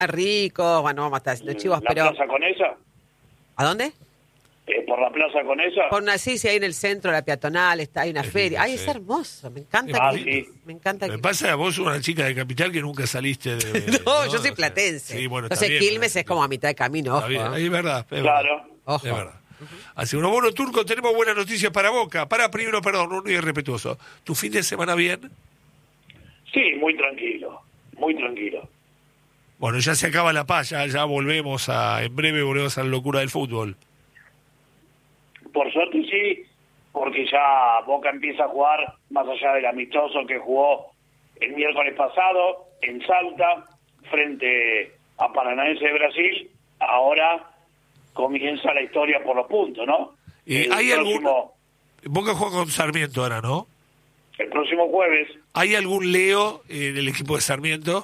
rico, bueno, vamos a estar haciendo chivos, ¿La pero... Plaza Conesa? ¿A dónde? ¿Por la Plaza Conesa? Por una, sí, ahí en el centro, la peatonal, hay una feria. Ay, sí. es hermoso, me encanta. Ah, que, sí. Me encanta Me que... pasa, vos sos una chica de Capital que nunca saliste de... No, yo soy platense. Sí, bueno, Entonces está bien, Quilmes pero- es como a mitad de camino, Está ojo. bien, ahí es verdad. Es Claro. verdad, Ojo. es verdad. Así, bueno, Turco, tenemos buenas noticias para Boca. Primero, perdón, uno irrespetuoso. ¿Tu fin de semana bien? Sí, muy tranquilo, muy tranquilo. Bueno, ya se acaba la paz, ya volvemos en breve volvemos a la locura del fútbol. Por suerte sí, porque ya Boca empieza a jugar, más allá del amistoso que jugó el miércoles pasado en Salta, frente a Paranaense de Brasil, ahora comienza la historia por los puntos, ¿no? ¿Hay próximo, Boca juega con Sarmiento ahora, ¿no? el próximo jueves, ¿Hay algún Leo en el equipo de Sarmiento?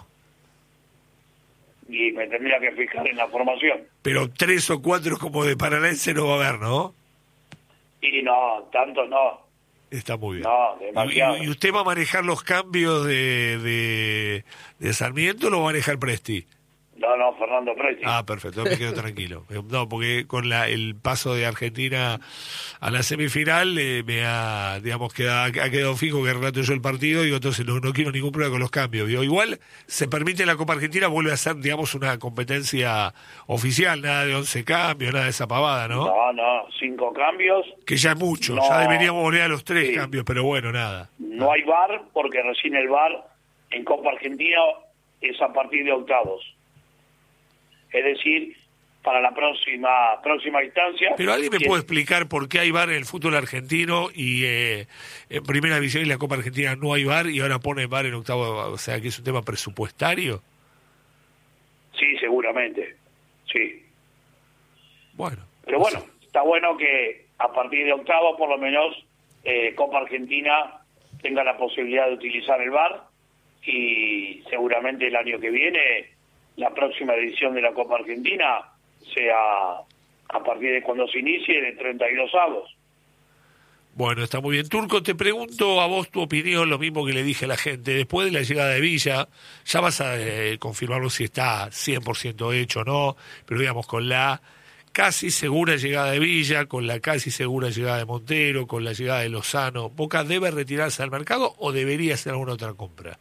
y me tendría que fijar en la formación. Pero 3 o 4 como de Paranaense no va a haber, ¿no? Y no, tanto no. Está muy bien. No, demasiado. ¿Y usted va a manejar los cambios de Sarmiento o lo va a manejar Presti? No, Fernando Presti. Ah, perfecto, me quedo tranquilo. No, porque con el paso de Argentina a la semifinal me ha, digamos, ha quedado fijo que relato yo el partido y entonces no quiero ningún problema con los cambios. Digo, igual se permite la Copa Argentina, vuelve a ser, digamos, una competencia oficial, nada de 11 cambios, nada de esa pavada, ¿no? No, 5 cambios. Que ya es mucho, No. ya deberíamos volver a los 3 Sí. cambios, pero bueno, nada. No hay VAR, porque recién el VAR en Copa Argentina es a partir de octavos. Es decir, para la próxima instancia... Pero ¿alguien me que- puede explicar por qué hay VAR en el fútbol argentino y en Primera División y la Copa Argentina no hay VAR y ahora pone VAR en octavo? O sea, que es un tema presupuestario. Sí, seguramente, sí. Bueno. Pero bueno, está bueno que a partir de octavos, por lo menos, Copa Argentina tenga la posibilidad de utilizar el VAR y seguramente el año que viene, la próxima edición de la Copa Argentina sea a partir de cuando se inicie de 32 avos. Bueno, está muy bien. Turco, te pregunto a vos tu opinión, lo mismo que le dije a la gente. Después de la llegada de Villa, ya vas a confirmarlo si está 100% hecho o no, pero digamos, con la casi segura llegada de Villa, con la casi segura llegada de Montero, con la llegada de Lozano, ¿Boca debe retirarse al mercado o debería hacer alguna otra compra?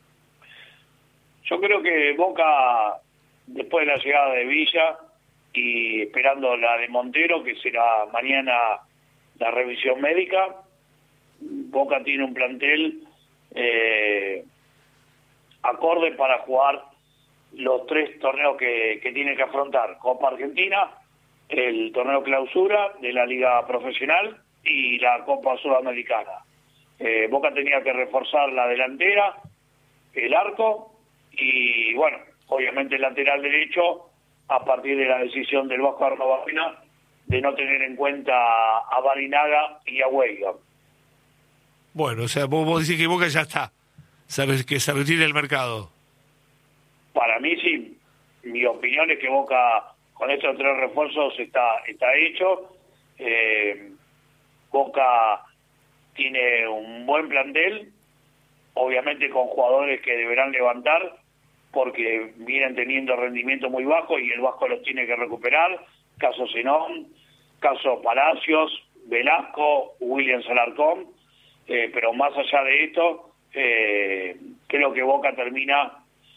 Yo creo que Boca, después de la llegada de Villa y esperando la de Montero, que será mañana la revisión médica, Boca tiene un plantel acorde para jugar los 3 torneos que tiene que afrontar: Copa Argentina, el torneo clausura de la Liga Profesional y la Copa Sudamericana. Boca tenía que reforzar la delantera, el arco y, bueno, obviamente el lateral derecho, a partir de la decisión del Vasco Arnovajina de no tener en cuenta a Barinaga y a Weiga. Bueno, o sea, vos decís que Boca ya está, que se retire del mercado. Para mí sí, mi opinión es que Boca con estos 3 refuerzos está hecho. Boca tiene un buen plantel, obviamente con jugadores que deberán levantar porque vienen teniendo rendimiento muy bajo y el Vasco los tiene que recuperar. Caso Zenón, caso Palacios, Velasco, William Alarcón, pero más allá de esto, creo que Boca termina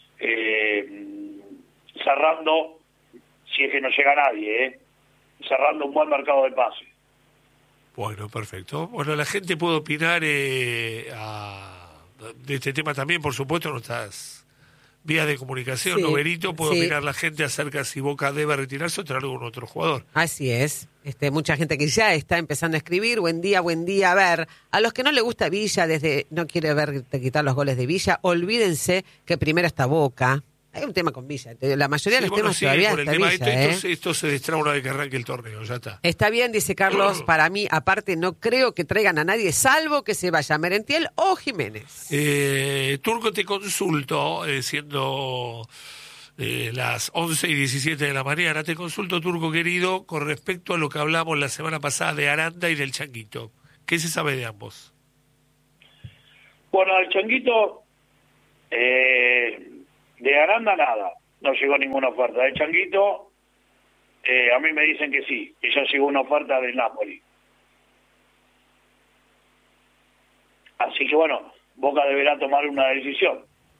cerrando, si es que no llega nadie, cerrando un buen mercado de pases. Bueno, perfecto. Bueno, la gente puede opinar de este tema también, por supuesto, en nuestras vías de comunicación. Sí, Noverito, puede sí. opinar la gente acerca si Boca debe retirarse o traer algún otro jugador. Así es. Mucha gente que ya está empezando a escribir. Buen día, buen día. A ver, a los que no le gusta Villa, no quiere verte quitar los goles de Villa, olvídense que primero está Boca. Hay un tema con Villa. La mayoría de los temas todavía por el está tema Villa, esto se destraba una vez que arranque el torneo, ya está. Está bien, dice Carlos. Para mí, aparte, no creo que traigan a nadie, salvo que se vaya Merentiel o Jiménez. Turco, te consulto, siendo las 11:17 de la mañana, te consulto, Turco querido, con respecto a lo que hablamos la semana pasada de Aranda y del Changuito. ¿Qué se sabe de ambos? Bueno, al Changuito, de Aranda nada. no llegó ninguna oferta. De Changuito, a mí me dicen que sí, que ya llegó una oferta del Napoli. Así que bueno, Boca deberá tomar una decisión.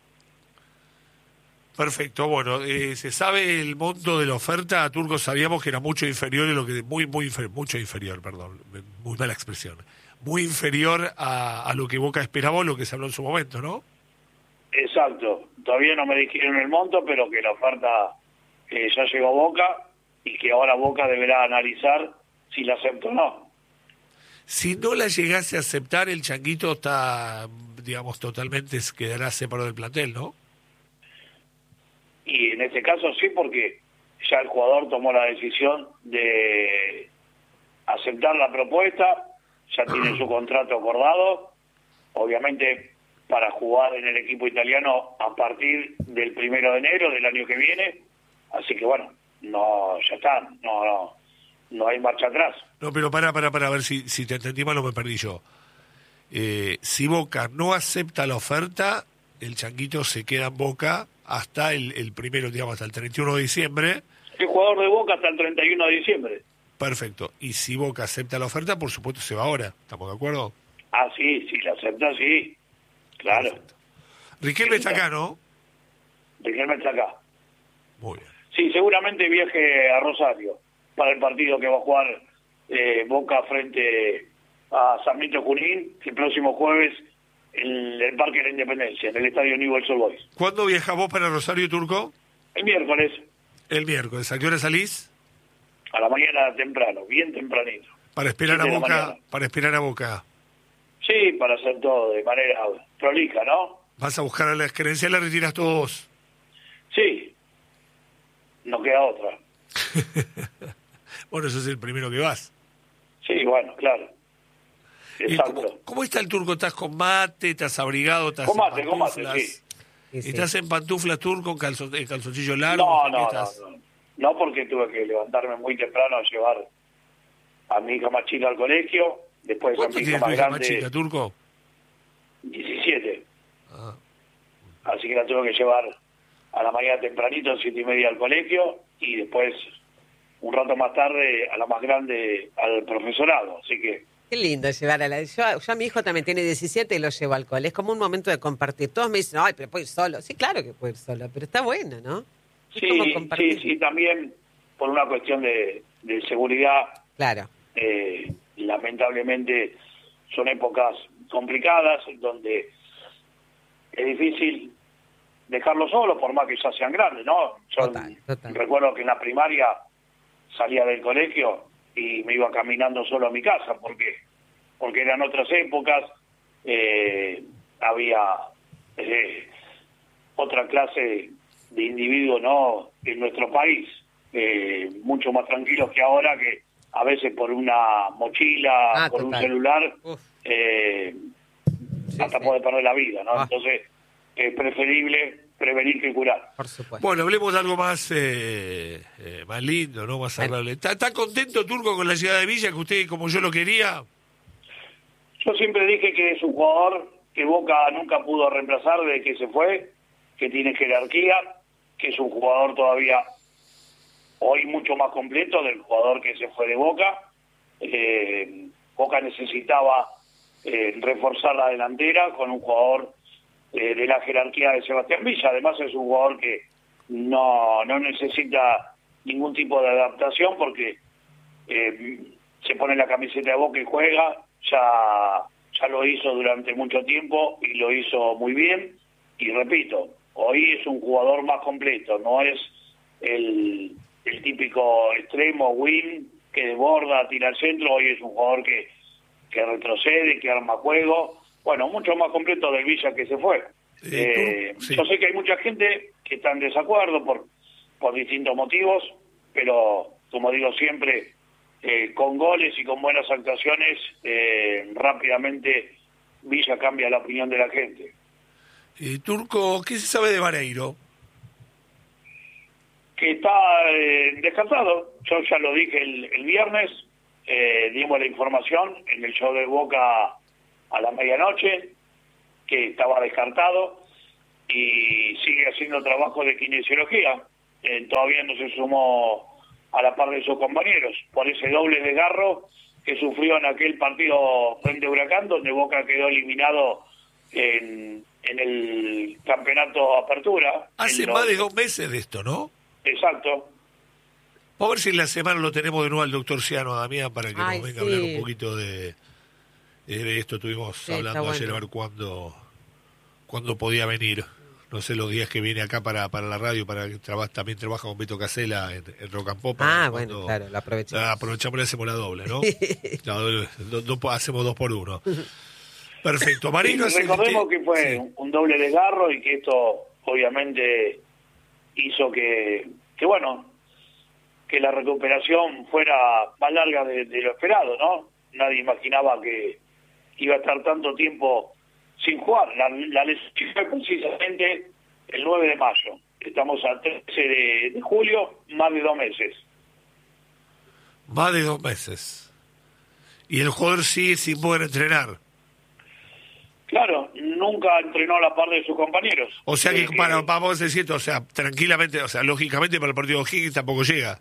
Perfecto, bueno, ¿se sabe el monto de la oferta? Turco, sabíamos que era mucho inferior, mucho inferior, perdón, muy mala expresión, muy inferior a lo que Boca esperaba o lo que se habló en su momento, ¿no? Exacto, todavía no me dijeron el monto, pero que la oferta ya llegó a Boca y que ahora Boca deberá analizar si la acepta o no. Si no la llegase a aceptar, el Changuito está, digamos, totalmente quedará separado del plantel, ¿no? Y en este caso sí, porque ya el jugador tomó la decisión de aceptar la propuesta, ya tiene su contrato acordado, obviamente para jugar en el equipo italiano a partir del 1 de enero del año que viene, así que bueno, no, ya está, no hay marcha atrás. No, pero para a ver si te entendí mal o me perdí yo. Si Boca no acepta la oferta, el Changuito se queda en Boca hasta el primero, digamos, hasta el 31 de diciembre. El jugador de Boca hasta el 31 de diciembre. Perfecto. Y si Boca acepta la oferta, por supuesto se va ahora. ¿Estamos de acuerdo? Ah, sí, si la acepta, sí. Claro. Perfecto. Riquelme está acá, ¿no? Riquelme está acá. Muy bien. Sí, seguramente viaje a Rosario para el partido que va a jugar Boca frente a Sarmiento Junín el próximo jueves en el Parque de la Independencia, en el Estadio Newell's Old Boys. ¿Cuándo viajas vos para Rosario, Turco? El miércoles, El miércoles. ¿A qué hora salís? a la mañana temprano, bien tempranito. Para esperar a 7 de la Boca. mañana. Para esperar a Boca. Sí, para hacer todo de manera prolija, ¿no? Vas a buscar a las credenciales, retiras todos. Sí, no queda otra. Bueno, eso es el primero que vas. Sí, bueno, claro. ¿Y Exacto. cómo está el Turco? ¿Estás con mate? ¿Estás abrigado? ¿Estás Con mate, en con mate, pantuflas? sí. Sí, sí. ¿Estás en pantuflas, Turco, en calzoncillo largo? No, ¿Qué no, estás? no. No, porque tuve que levantarme muy temprano a llevar a mi hija más chica al colegio, después a ¿Cuánto mi tiene hija tu más hija más grande, chica, Turco? 17. Ah. Así que la tuve que llevar a la mañana tempranito, 7:30 al colegio, y después, un rato más tarde, a la más grande al profesorado. Así que, Qué lindo llevar a la... Yo a mi hijo también tiene 17 y lo llevo al cole. Es como un momento de compartir. Todos me dicen, ay, pero puedo ir solo. Sí, claro que puedo ir solo, pero está bueno, ¿no? Es como sí, compartir. sí, también por una cuestión de seguridad. Claro. Lamentablemente son épocas complicadas donde es difícil dejarlo solo por más que ya sean grandes, ¿no? Yo Total. recuerdo que en la primaria salía del colegio y me iba caminando solo a mi casa porque eran otras épocas, había otra clase de individuos, ¿no? En nuestro país, mucho más tranquilos que ahora, que a veces por una mochila, por un celular, hasta puede perder la vida, ¿no? Entonces, es preferible prevenir que curar. Por supuesto. Bueno, hablemos de algo más más lindo, ¿no? Más agradable. ¿Está contento, Turco, con la llegada de Villa, que usted, como yo lo quería? Yo siempre dije que es un jugador que Boca nunca pudo reemplazar desde que se fue, que tiene jerarquía, que es un jugador todavía hoy mucho más completo del jugador que se fue de Boca. Boca necesitaba reforzar la delantera con un jugador de la jerarquía de Sebastián Villa. Además es un jugador que no necesita ningún tipo de adaptación porque se pone la camiseta de Boca y juega. Ya lo hizo durante mucho tiempo y lo hizo muy bien. Y repito, hoy es un jugador más completo, no es el típico extremo win que desborda, tira al centro. Hoy es un jugador que retrocede, que arma juego. Bueno, mucho más completo del Villa que se fue. Sí. Yo sé que hay mucha gente que está en desacuerdo por distintos motivos, pero como digo siempre, con goles y con buenas actuaciones, rápidamente Villa cambia la opinión de la gente. Turco, ¿qué se sabe de Vareiro? Que está descartado. Yo ya lo dije el viernes, dimos la información en el show de Boca a la medianoche, que estaba descartado y sigue haciendo trabajo de kinesiología. todavía no se sumó a la par de sus compañeros, por ese doble desgarro que sufrió en aquel partido frente a Huracán, donde Boca quedó eliminado en el campeonato Apertura. Hace más de 2 meses de esto, ¿no? Exacto. Vamos a ver si en la semana lo tenemos de nuevo al doctor Ciano, Damián, para que nos venga a hablar un poquito de esto. Estuvimos hablando ayer, a ver cuándo podía venir. No sé, los días que viene acá para la radio, también trabaja con Beto Casella en Rock and Pop. Bueno, claro, lo aprovechamos. Aprovechamos y hacemos la doble, ¿no? Hacemos 2 por 1. Perfecto. Marino, recordemos que fue un doble desgarro y que esto obviamente hizo que la recuperación fuera más larga de lo esperado, ¿no? Nadie imaginaba que iba a estar tanto tiempo sin jugar. La lesión fue precisamente el 9 de mayo. Estamos al 13 de julio, más de 2 meses. Más de 2 meses. Y el jugador sigue sin poder entrenar. Claro, nunca entrenó a la par de sus compañeros. O sea que, vamos a decir, tranquilamente, lógicamente para el partido de O'Higgins tampoco llega.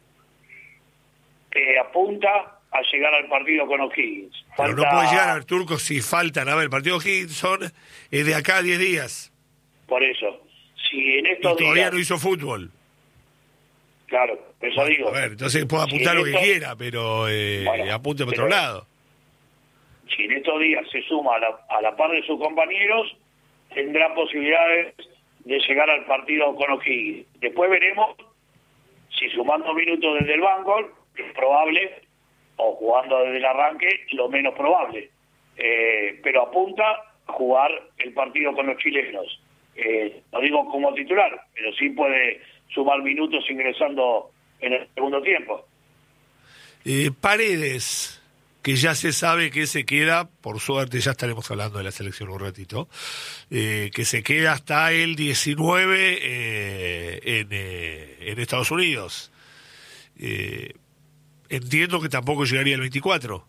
Apunta a llegar al partido con O'Higgins. Pero no puede llegar a ver, Turco, si faltan. A ver, el partido de O'Higgins es de acá a 10 días. Por eso. Si en estos y todavía días... no hizo fútbol. Claro, eso digo. A ver, entonces puede apuntar lo que quiera, pero apunte por otro lado. Si en estos días se suma a la par de sus compañeros, tendrá posibilidades de llegar al partido con O'Higgins. Después veremos si sumando minutos desde el banco es probable, o jugando desde el arranque, lo menos probable. Pero apunta a jugar el partido con los chilenos. No digo como titular, pero sí puede sumar minutos ingresando en el segundo tiempo. Paredes, que ya se sabe que se queda, por suerte ya estaremos hablando de la selección un ratito, que se queda hasta el 19 en Estados Unidos. Entiendo que tampoco llegaría el 24.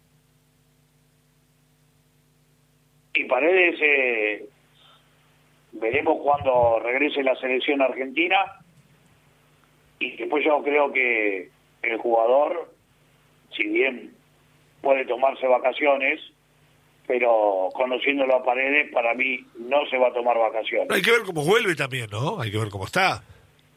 Y Paredes, veremos cuando regrese la selección argentina, y después yo creo que el jugador, si bien puede tomarse vacaciones, pero conociéndolo a Paredes, para mí no se va a tomar vacaciones. Hay que ver cómo vuelve también, ¿no? Hay que ver cómo está.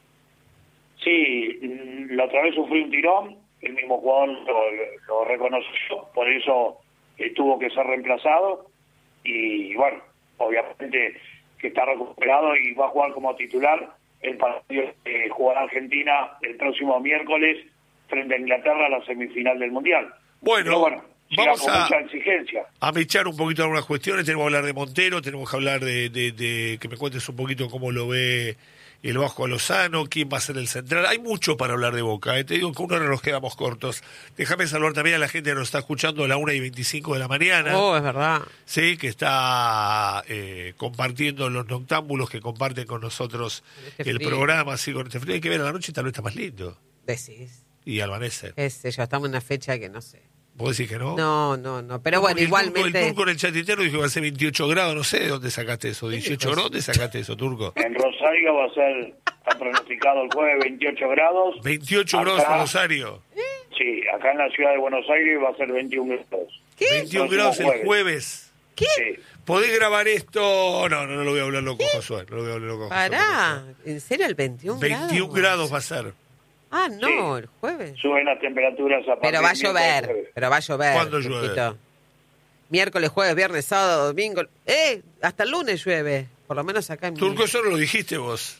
Sí, la otra vez sufrió un tirón, el mismo jugador lo reconoció, por eso tuvo que ser reemplazado, y bueno, obviamente que está recuperado y va a jugar como titular el partido que jugará Argentina el próximo miércoles frente a Inglaterra a la semifinal del Mundial. Bueno, vamos con mucha exigencia. A mechar un poquito algunas cuestiones. Tenemos que hablar de Montero, tenemos que hablar de que me cuentes un poquito cómo lo ve el Vasco Lozano, quién va a ser el central. Hay mucho para hablar de Boca, Te digo que uno no nos quedamos cortos. Déjame saludar también a la gente que nos está escuchando a la 1:25 de la mañana. Oh, es verdad. Sí, que está compartiendo los noctámbulos que comparten con nosotros el programa. Así con este frío. Hay que ver a la noche, tal vez está más lindo. Decís. Y Albanese. Ya estamos en una fecha que no sé. ¿Vos decís que no? No. Pero bueno, igualmente... El Turco en el chat interno dijo que va a ser 28 grados. No sé de dónde sacaste eso. 18 grados, ¿dónde sacaste eso, Turco? En Rosario va a ser, está pronosticado el jueves 28 grados. 28 grados en Rosario. Sí, acá en la ciudad de Buenos Aires va a ser 21 grados. ¿Qué? 21 grados el jueves. ¿Qué? Sí. ¿Podés grabar esto? No lo voy a hablar loco, Josué. No lo voy a hablar loco. Pará, ¿en serio el 21 grados? 21 grados va a ser. Ah, no, Sí. el jueves. Suben las temperaturas a partir Pero va a del miércoles llover, pero va a llover. ¿Cuándo llueve? Turquito. Miércoles, jueves, viernes, sábado, domingo. Hasta el lunes llueve. Por lo menos acá en Turco, eso no lo dijiste vos.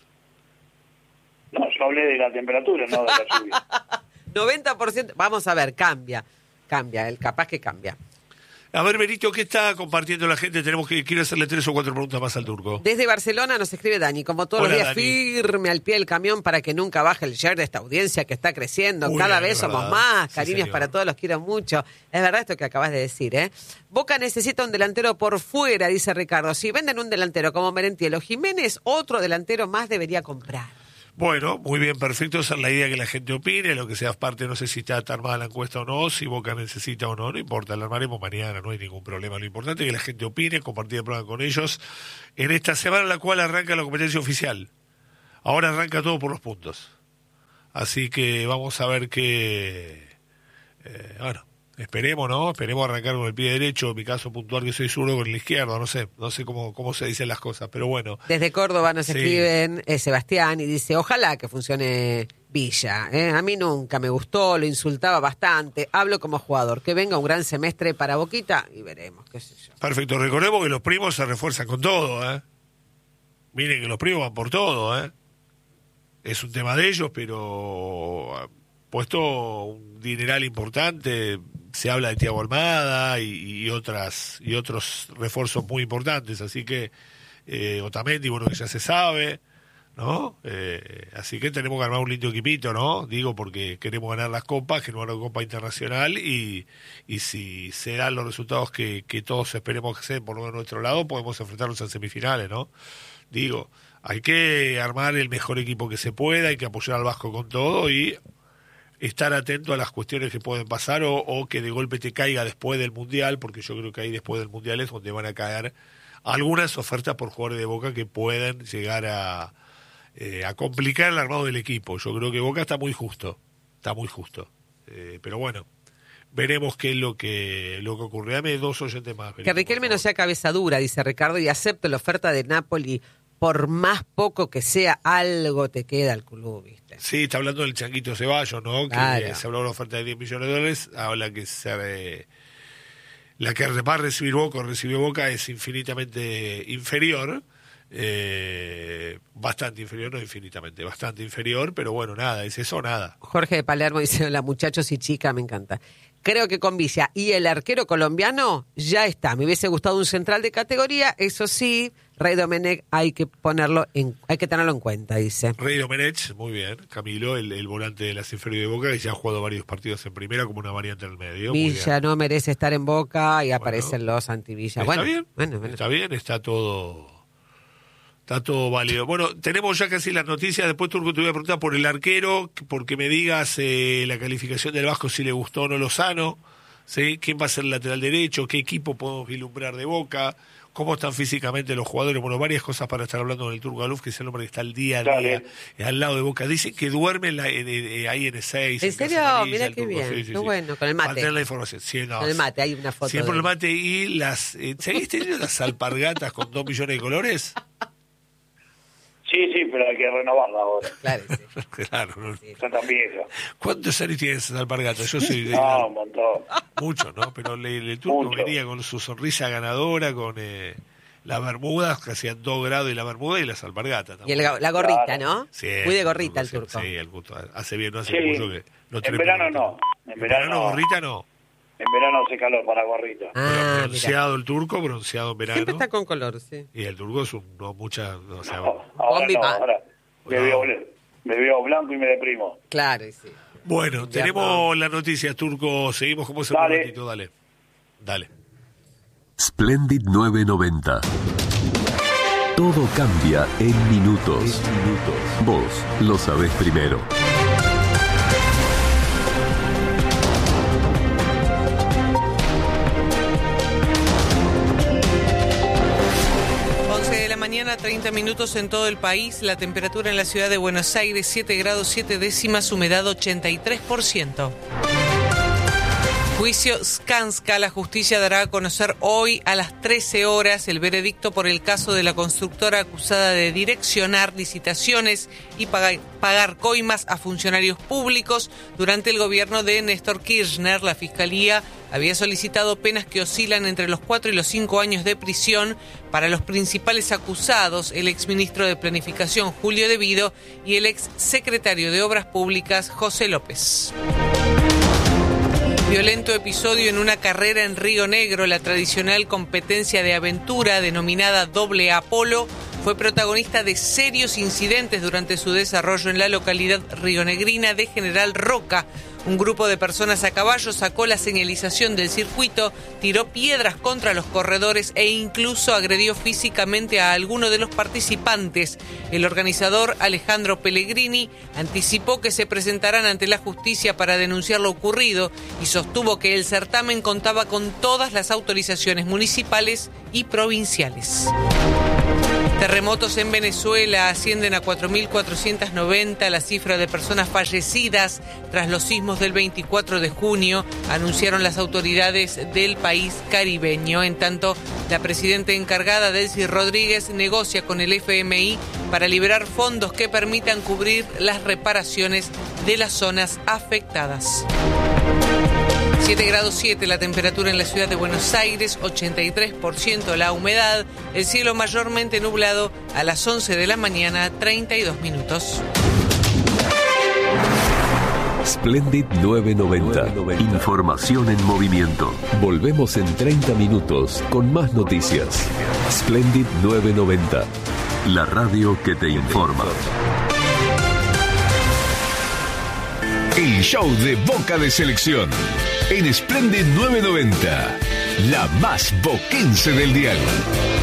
No, yo hablé de la temperatura, no de la lluvia. 90%. Vamos a ver, cambia, capaz que cambia. A ver, Benito, ¿qué está compartiendo la gente? Quiero hacerle 3 o 4 preguntas más al Turco. Desde Barcelona nos escribe Dani, como todos Hola, los días, Dani. firme al pie del camión para que nunca baje el share de esta audiencia que está creciendo. Uy, Cada es vez somos verdad. más. Sí, Cariños señor. para todos, los quiero mucho. Es verdad esto que acabas de decir, ¿eh? Boca necesita un delantero por fuera, dice Ricardo. Si venden un delantero como Merentiel o Jiménez, otro delantero más debería comprar. Bueno, muy bien, perfecto. Esa es la idea, que la gente opine, lo que sea parte, no sé si está armada la encuesta o no, si Boca necesita o no, no importa, la armaremos mañana, no hay ningún problema. Lo importante es que la gente opine, compartir el programa con ellos en esta semana en la cual arranca la competencia oficial. Ahora arranca todo por los puntos. Así que vamos a ver bueno, esperemos, ¿no? Esperemos arrancar con el pie derecho, en mi caso puntual que soy zurdo, con el izquierdo, no sé cómo se dicen las cosas, pero bueno. Desde Córdoba nos escriben Sebastián y dice, ojalá que funcione Villa. A mí nunca me gustó, lo insultaba bastante, hablo como jugador, que venga un gran semestre para Boquita y veremos, qué sé yo. Perfecto, recordemos que los primos se refuerzan con todo, ¿eh? Miren que los primos van por todo, ¿eh? Es un tema de ellos, pero ha puesto un dineral importante. Se habla de Thiago Almada y otros refuerzos muy importantes, así que Otamendi, bueno, que ya se sabe, ¿no? Así que tenemos que armar un lindo equipito, ¿no? Digo, porque queremos ganar las copas, que no una copa internacional, y si se dan los resultados que todos esperemos que se den por lo menos de nuestro lado, podemos enfrentarnos a semifinales, ¿no? Digo, hay que armar el mejor equipo que se pueda, hay que apoyar al Vasco con todo y estar atento a las cuestiones que pueden pasar o que de golpe te caiga después del Mundial, porque yo creo que ahí después del Mundial es donde van a caer algunas ofertas por jugadores de Boca que pueden llegar a complicar el armado del equipo. Yo creo que Boca está muy justo, pero bueno, veremos qué es lo que ocurre. Dame 2 oyentes más. Que Riquelme no sea cabeza dura, dice Ricardo, y acepto la oferta de Napoli. Por más poco que sea, algo te queda al club, ¿viste? Sí, está hablando del Changuito Ceballos, ¿no? Claro. Que se habló de una oferta de $10 millones, habla que la que va a recibir Boca o recibió Boca es infinitamente inferior, bastante inferior, no infinitamente, bastante inferior, pero bueno, nada, es eso, nada. Jorge de Palermo dice, hola muchachos y chicas, me encanta. Creo que con Villa y el arquero colombiano ya está. Me hubiese gustado un central de categoría, eso sí, Rey Domenech hay que tenerlo en cuenta, dice. Rey Domenech, muy bien. Camilo, el volante de las inferiores de Boca, que ya ha jugado varios partidos en primera como una variante en el medio. Villa no merece estar en Boca y aparecen los anti-Villa. Está bien, está bien, está todo válido. Bueno, tenemos ya casi las noticias. Después, Turco, te voy a preguntar por el arquero, porque me digas la calificación del Vasco, si le gustó o no Lozano, ¿sí? ¿Quién va a ser el lateral derecho? ¿Qué equipo podemos vislumbrar de Boca? ¿Cómo están físicamente los jugadores? Bueno, varias cosas para estar hablando con el Turco Galuf, que es el hombre que está al día a día al lado de Boca. Dicen que duerme ahí en el 6. ¿En serio? Mirá qué bien. Sí, qué bueno, con el mate. Para tener la información. Sí, no, con el mate, hay una foto. Siempre el mate y las... ¿Seguís teniendo las alpargatas con 2 millones de colores? Sí, pero hay que renovarla ahora. Claro, sí. Claro. No. Sí. Son tan viejas. ¿Cuántos años tienen esas alpargatas? Yo soy de... No, un montón. Mucho, ¿no? Pero el Turco venía con su sonrisa ganadora, con las bermudas, que hacían 2 grados y la bermuda y las alpargatas. Y la gorrita, ¿no? Sí, muy de gorrita el Turco. Sí, el Turco hace bien, no hace mucho que... En verano no. En verano gorrita no. En verano hace calor para gorrita. Bronceado el Turco, bronceado en verano. Siempre está con color, sí. Y el Turco es ahora me veo blanco y me deprimo. Claro, sí. Bueno, tenemos las noticias, Turco. Seguimos como se un ratito, dale. Splendid 990. Todo cambia en minutos. Vos lo sabés primero. Mañana 30 minutos en todo el país, la temperatura en la ciudad de Buenos Aires 7 grados 7 décimas, humedad 83%. Juicio Skanska, la justicia dará a conocer hoy a las 13 horas el veredicto por el caso de la constructora acusada de direccionar licitaciones y pagar coimas a funcionarios públicos durante el gobierno de Néstor Kirchner. La Fiscalía había solicitado penas que oscilan entre los 4 y los 5 años de prisión para los principales acusados, el exministro de Planificación Julio De Vido y el exsecretario de Obras Públicas José López. Violento episodio en una carrera en Río Negro. La tradicional competencia de aventura denominada Doble Apolo fue protagonista de serios incidentes durante su desarrollo en la localidad rionegrina de General Roca. Un grupo de personas a caballo sacó la señalización del circuito, tiró piedras contra los corredores e incluso agredió físicamente a alguno de los participantes. El organizador, Alejandro Pellegrini, anticipó que se presentarán ante la justicia para denunciar lo ocurrido y sostuvo que el certamen contaba con todas las autorizaciones municipales y provinciales. Terremotos en Venezuela ascienden a 4.490 la cifra de personas fallecidas tras los sismos del 24 de junio, anunciaron las autoridades del país caribeño. En tanto, la presidenta encargada, Delcy Rodríguez, negocia con el FMI para liberar fondos que permitan cubrir las reparaciones de las zonas afectadas. 7 grados 7 la temperatura en la ciudad de Buenos Aires, 83% la humedad, el cielo mayormente nublado a las 11 de la mañana, 32 minutos. Splendid 990. Información en movimiento. Volvemos en 30 minutos con más noticias. Splendid 990. La radio que te informa. El show de Boca de Selección. En Splendid 990. La más boquense del dial.